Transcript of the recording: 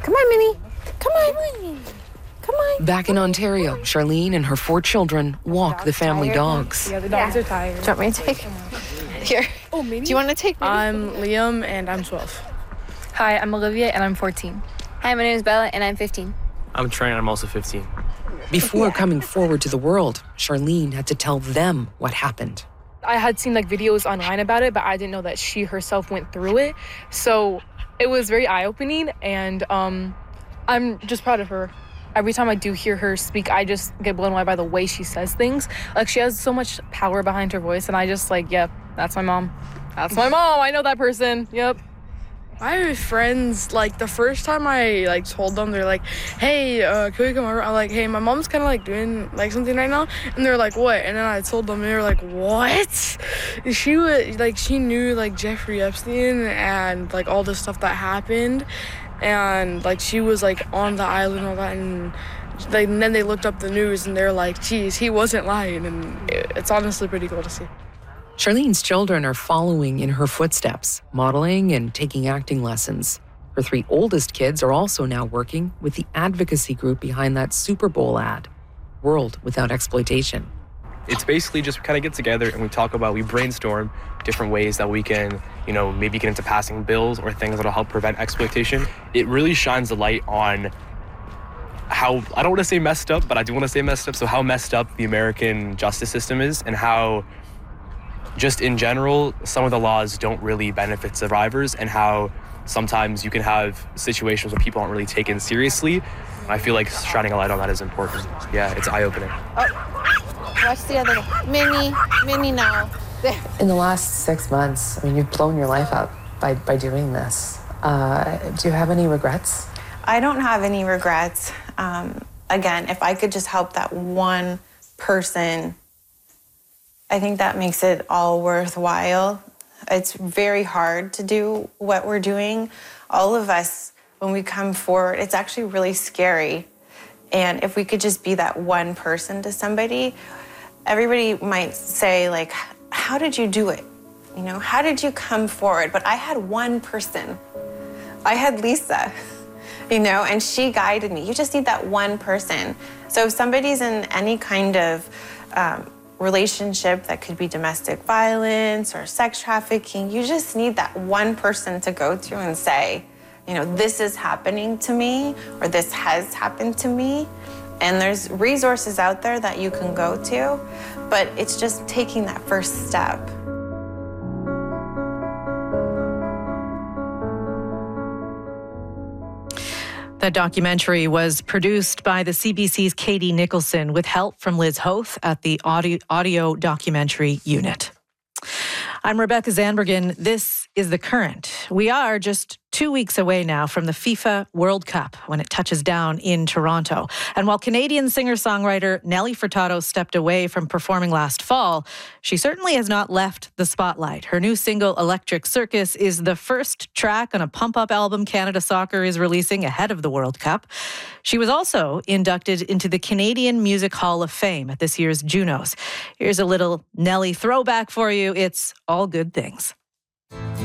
Come on, Minnie. Come on. Come on. Back in Ontario, Charlene and her 4 children walk the family dogs. Yeah, the dogs are tired. Do you want me to take? Here. Oh, maybe. Do you want to take me? I'm Liam, and I'm 12. Hi, I'm Olivia, and I'm 14. Hi, my name is Bella, and I'm 15. I'm Trey, and I'm also 15. Before coming forward to the world, Charlene had to tell them what happened. I had seen videos online about it, but I didn't know that she herself went through it. So it was very eye-opening, and I'm just proud of her. Every time I do hear her speak, I just get blown away by the way she says things. She has so much power behind her voice, and I just yep, that's my mom. That's my mom. I know that person. Yep. I have friends, the first time I, told them, they're like, hey, can we come over? I'm like, hey, my mom's kind of, doing, something right now. And they're like, what? And then I told them, and they were like, what? She was, she knew, Jeffrey Epstein and, all the stuff that happened. And, she was, on the island and all that. And then they looked up the news, and they're like, geez, he wasn't lying. And it's honestly pretty cool to see. Charlene's children are following in her footsteps, modeling and taking acting lessons. Her 3 oldest kids are also now working with the advocacy group behind that Super Bowl ad, World Without Exploitation. It's basically just we kind of get together and we brainstorm different ways that we can, maybe get into passing bills or things that'll help prevent exploitation. It really shines a light on how, I don't want to say messed up, but I do want to say messed up. So how messed up the American justice system is, and how just in general, some of the laws don't really benefit survivors, and how sometimes you can have situations where people aren't really taken seriously. I feel like shining a light on that is important. Yeah, it's eye-opening. Oh, watch the other one. Minnie now. There. In the last 6 months, you've blown your life up by doing this. Do you have any regrets? I don't have any regrets. Again, if I could just help that one person, I think that makes it all worthwhile. It's very hard to do what we're doing. All of us, when we come forward, it's actually really scary. And if we could just be that one person to somebody, everybody might say, how did you do it? How did you come forward? But I had one person. I had Lisa, and she guided me. You just need that one person. So if somebody's in any kind of relationship that could be domestic violence or sex trafficking, you just need that one person to go to and say, this is happening to me, or this has happened to me. And there's resources out there that you can go to, but it's just taking that first step. That documentary was produced by the CBC's Katie Nicholson with help from Liz Hoth at the audio documentary unit. I'm Rebecca Zandbergen. This is The Current. We are just 2 weeks away now from the FIFA World Cup when it touches down in Toronto. And while Canadian singer-songwriter Nelly Furtado stepped away from performing last fall, she certainly has not left the spotlight. Her new single, Electric Circus, is the first track on a pump-up album Canada Soccer is releasing ahead of the World Cup. She was also inducted into the Canadian Music Hall of Fame at this year's Junos. Here's a little Nelly throwback for you. It's All Good Things.